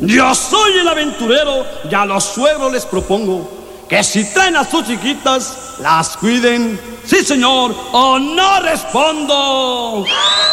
Yo soy el aventurero y a los suegros les propongo que si traen a sus chiquitas, las cuiden. Sí, señor, o no respondo.